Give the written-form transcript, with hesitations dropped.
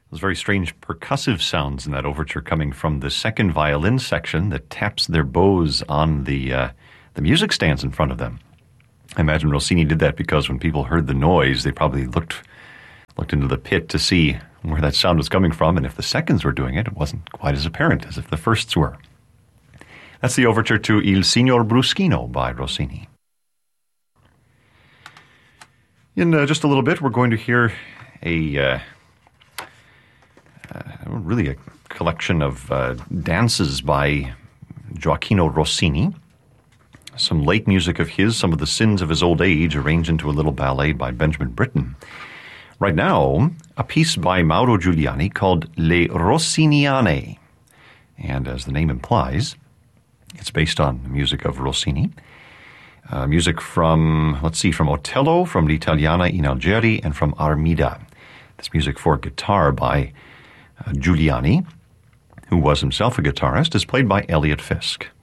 Those very strange percussive sounds in that overture coming from the second violin section that taps their bows on the music stands in front of them. I imagine Rossini did that because when people heard the noise, they probably looked into the pit to see where that sound was coming from, and if the seconds were doing it, it wasn't quite as apparent as if the firsts were. That's the overture to Il Signor Bruschino by Rossini. In just a little bit, we're going to hear really a collection of dances by Gioacchino Rossini. Some late music of his, some of the sins of his old age, arranged into a little ballet by Benjamin Britten. Right now, a piece by Mauro Giuliani called Le Rossiniane. And as the name implies, it's based on the music of Rossini. Music from Otello, from L'Italiana in Algeri, and from Armida. This music for guitar by Giuliani, who was himself a guitarist, is played by Elliot Fisk.